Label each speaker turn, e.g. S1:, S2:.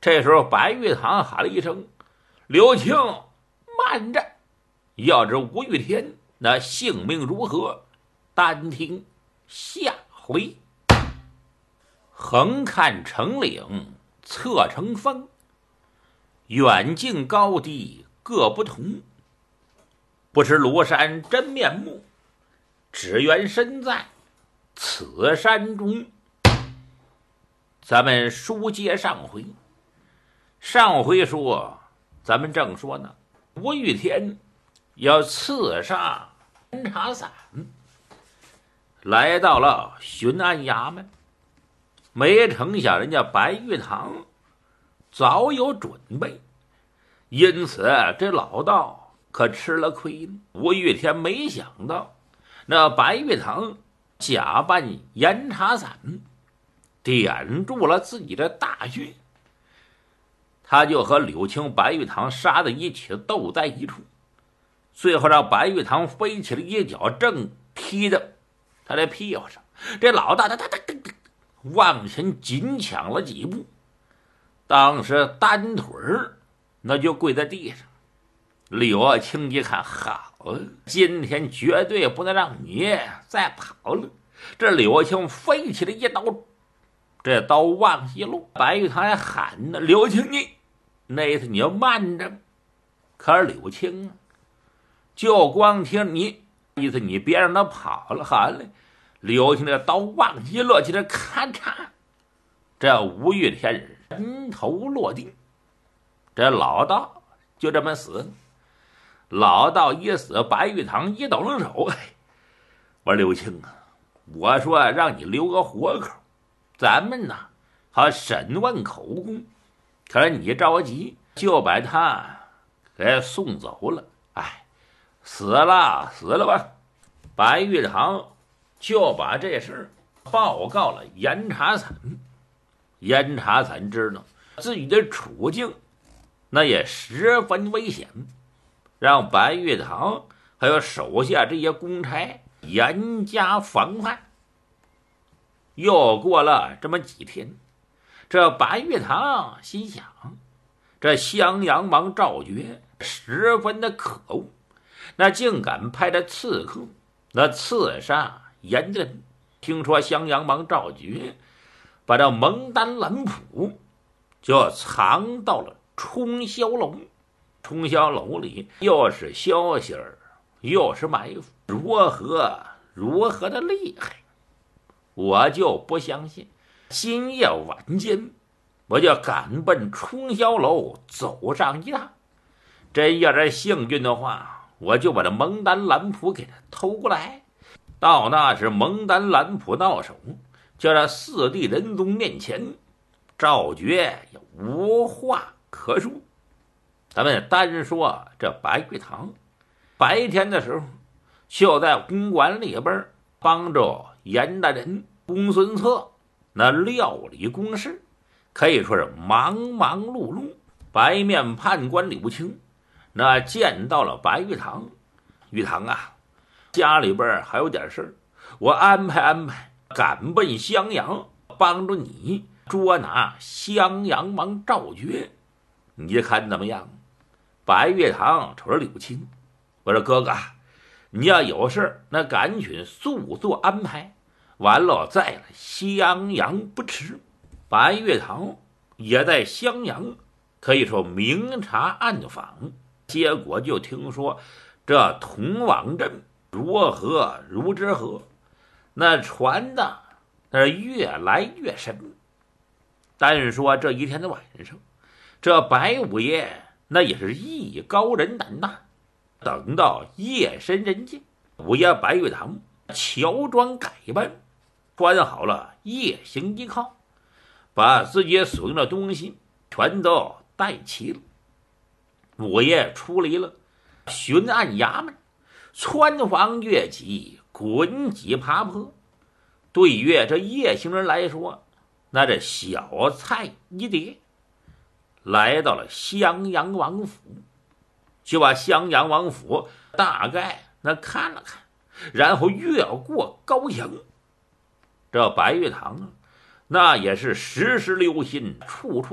S1: 这时候白玉堂喊了一声：“刘青，慢着！要知吴玉天那性命如何，单听下回。”横看成岭侧成峰，远近高低各不同。不知庐山真面目，只缘身在此山中。咱们书接上回，上回说咱们正说呢，吴玉天要刺杀严查散，来到了巡按衙门，没成想人家白玉堂早有准备，因此这老道可吃了亏了。吴玉天没想到那白玉堂假扮严查散，点住了自己的大穴，他就和柳青、白玉堂杀在一起，斗在一处，最后让白玉堂飞起了一脚，正踢到他的屁股上。这老大他往前紧抢了几步，当时单腿那就跪在地上。柳青一看，好，今天绝对不能让你再跑了。这柳青飞起了一刀，这刀往下落，白玉堂还喊呢：“柳青，那次你要慢着！”可是柳青就光听你意思，你别让他跑了。好嘞，柳青这刀往下落，起来咔嚓，这吴玉天人头落地，这老道就这么死了。老道一死，白玉堂一抖了手：“我说柳青啊，我说让你留个活口，咱们呢好审问口供，可是你着急就把他给送走了。死了吧。”白玉堂就把这事报告了严查散。严查散知道自己的处境那也十分危险，让白玉堂还有手下这些公差严加防范。又过了这么几天，这白玉堂心想，这襄阳王赵觉十分的可恶，那竟敢派这刺客那刺杀严家人。听说襄阳王赵觉把这蒙丹蓝谱就藏到了冲霄楼，冲霄楼里又是消息儿，又是埋伏，如何的厉害，我就不相信。今夜晚间，我就赶奔冲霄楼走上一趟。真要是幸运的话，我就把这蒙丹蓝谱给他偷过来。到那时蒙丹蓝谱到手，就在四帝仁宗面前，赵觉也无话可说。咱们单说这白玉堂，白天的时候就在公馆里边帮着严大人公孙策那料理公事，可以说是忙忙碌碌。白面判官柳青那见到了白玉堂：“玉堂啊，家里边还有点事，我安排赶奔襄阳，帮助你捉拿襄阳王赵觉，你看怎么样？”白玉堂瞅着柳青，我说：“哥哥，你要有事那赶紧速做安排，完了再来襄阳不迟。”白玉堂也在襄阳可以说明察暗访，结果就听说这同往镇如之河，那传的那越来越深。但说这一天的晚上，这白五爷那也是艺高人胆大，等到夜深人静，五爷白玉堂乔装改扮，穿好了夜行衣靠，把自己所用的东西全都带齐了。五爷出离了巡按衙门，穿房越脊，滚几爬坡，对于这夜行人来说，那这小菜一碟。来到了襄阳王府，就把襄阳王府大概那看了看，然后越过高墙。这白玉堂那也是时时留心，处处